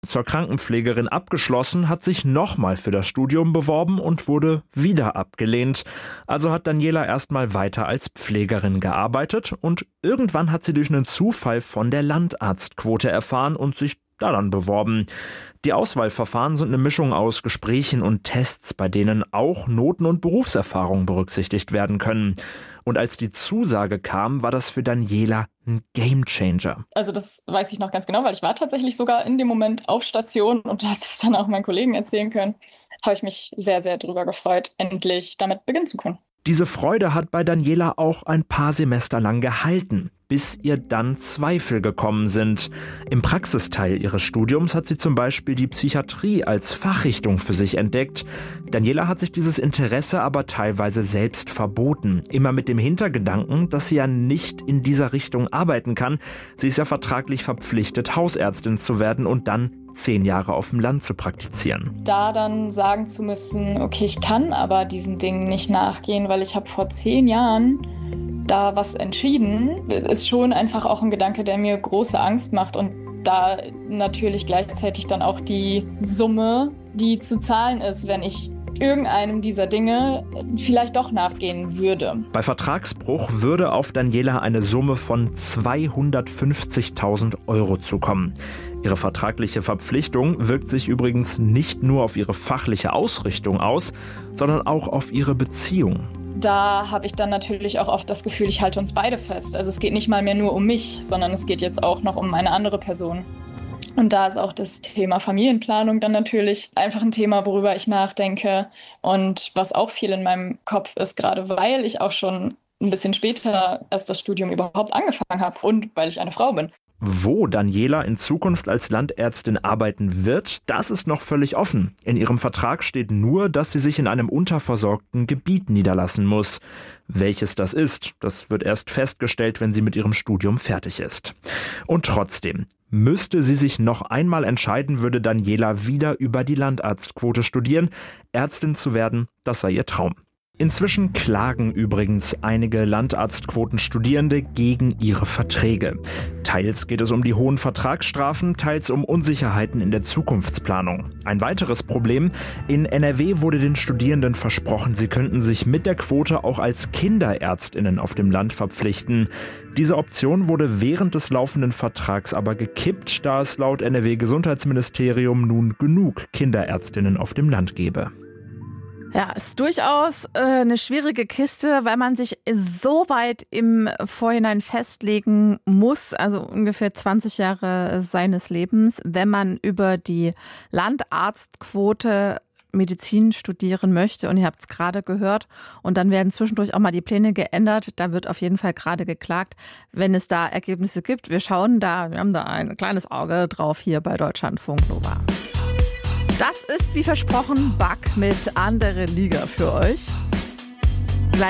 Zur Krankenpflegerin abgeschlossen, hat sich nochmal für das Studium beworben und wurde wieder abgelehnt. Also hat Daniela erstmal weiter als Pflegerin gearbeitet und irgendwann hat sie durch einen Zufall von der Landarztquote erfahren und sich da dann beworben. Die Auswahlverfahren sind eine Mischung aus Gesprächen und Tests, bei denen auch Noten und Berufserfahrung berücksichtigt werden können. Und als die Zusage kam, war das für Daniela ein Gamechanger. Also das weiß ich noch ganz genau, weil ich war tatsächlich sogar in dem Moment auf Station und habe es dann auch meinen Kollegen erzählen können. Habe ich mich sehr, sehr drüber gefreut, endlich damit beginnen zu können. Diese Freude hat bei Daniela auch ein paar Semester lang gehalten, bis ihr dann Zweifel gekommen sind. Im Praxisteil ihres Studiums hat sie zum Beispiel die Psychiatrie als Fachrichtung für sich entdeckt. Daniela hat sich dieses Interesse aber teilweise selbst verboten. Immer mit dem Hintergedanken, dass sie ja nicht in dieser Richtung arbeiten kann. Sie ist ja vertraglich verpflichtet, Hausärztin zu werden und dann 10 Jahre auf dem Land zu praktizieren. Da dann sagen zu müssen, okay, ich kann aber diesen Dingen nicht nachgehen, weil ich habe vor 10 Jahren da was entschieden, ist schon einfach auch ein Gedanke, der mir große Angst macht und da natürlich gleichzeitig dann auch die Summe, die zu zahlen ist, wenn ich irgendeinem dieser Dinge vielleicht doch nachgehen würde. Bei Vertragsbruch würde auf Daniela eine Summe von 250.000 € zukommen. Ihre vertragliche Verpflichtung wirkt sich übrigens nicht nur auf ihre fachliche Ausrichtung aus, sondern auch auf ihre Beziehung. Da habe ich dann natürlich auch oft das Gefühl, ich halte uns beide fest. Also es geht nicht mal mehr nur um mich, sondern es geht jetzt auch noch um eine andere Person. Und da ist auch das Thema Familienplanung dann natürlich einfach ein Thema, worüber ich nachdenke und was auch viel in meinem Kopf ist, gerade weil ich auch schon ein bisschen später erst das Studium überhaupt angefangen habe und weil ich eine Frau bin. Wo Daniela in Zukunft als Landärztin arbeiten wird, das ist noch völlig offen. In ihrem Vertrag steht nur, dass sie sich in einem unterversorgten Gebiet niederlassen muss. Welches das ist, das wird erst festgestellt, wenn sie mit ihrem Studium fertig ist. Und trotzdem, müsste sie sich noch einmal entscheiden, würde Daniela wieder über die Landarztquote studieren. Ärztin zu werden, das sei ihr Traum. Inzwischen klagen übrigens einige Landarztquotenstudierende gegen ihre Verträge. Teils geht es um die hohen Vertragsstrafen, teils um Unsicherheiten in der Zukunftsplanung. Ein weiteres Problem: In NRW wurde den Studierenden versprochen, sie könnten sich mit der Quote auch als KinderärztInnen auf dem Land verpflichten. Diese Option wurde während des laufenden Vertrags aber gekippt, da es laut NRW-Gesundheitsministerium nun genug KinderärztInnen auf dem Land gäbe. Ja, ist durchaus eine schwierige Kiste, weil man sich so weit im Vorhinein festlegen muss, also ungefähr 20 Jahre seines Lebens, wenn man über die Landarztquote Medizin studieren möchte. Und ihr habt es gerade gehört. Und dann werden zwischendurch auch mal die Pläne geändert. Da wird auf jeden Fall gerade geklagt, wenn es da Ergebnisse gibt. Wir haben da ein kleines Auge drauf hier bei Deutschlandfunk Nova. Das ist wie versprochen Bug mit Andere Liga für euch.